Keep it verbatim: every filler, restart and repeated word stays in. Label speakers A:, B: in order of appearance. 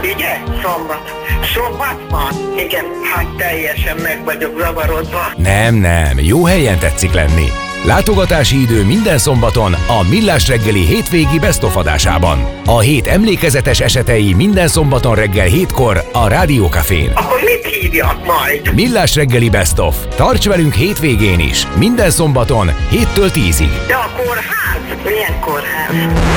A: Ugye? Szombat. Szombat van? Igen, hát teljesen meg vagyok zavarodva.
B: Nem, nem, jó helyen tetszik lenni. Látogatási idő minden szombaton a Millás reggeli hétvégi Best of adásában. A hét emlékezetes esetei minden szombaton reggel hétkor a Rádió Cafén.
A: Akkor mit hívjak majd?
B: Millás reggeli Best of. Tarts velünk hétvégén is, minden szombaton héttől tízig.
A: De a kórház? Milyen kórház?